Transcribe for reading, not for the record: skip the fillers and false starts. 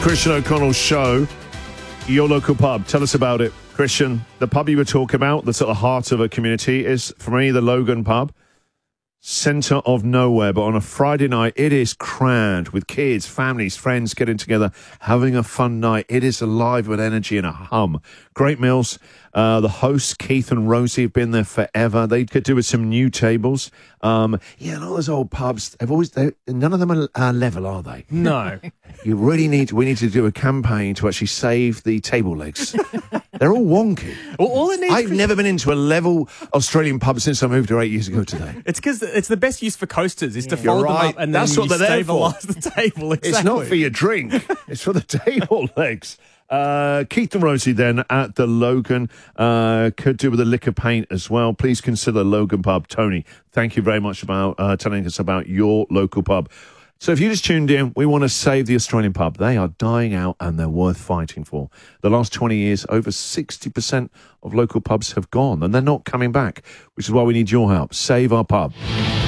Christian O'Connell's show, Your Local Pub. Tell us about it. Christian, the pub you were talking about, that's at the heart of a community, is, for me, the Logan Pub. Centre of nowhere, but on a Friday night, it is crammed with kids, families, friends getting together, having a fun night. It is alive with energy and a hum. Great meals. The hosts, Keith and Rosie, have been there forever. They could do with some new tables. And all those old pubs, none of them are level, are they? No. We need to do a campaign to actually save the table legs. They're all wonky. Well, all it needs I've never been into a level Australian pub since I moved here 8 years ago today. It's because it's the best use for coasters is to You're fold right. them up and That's then what you they're there for. stabilise the table. Exactly. It's not for your drink. It's for the table legs. Keith and Rosie then at the Logan. Could do with a lick of paint as well. Please consider Logan Pub. Tony, thank you very much about telling us about your local pub. So if you just tuned in, we want to save the Australian pub. They are dying out and they're worth fighting for. The last 20 years, over 60% of local pubs have gone and they're not coming back, which is why we need your help. Save our pub.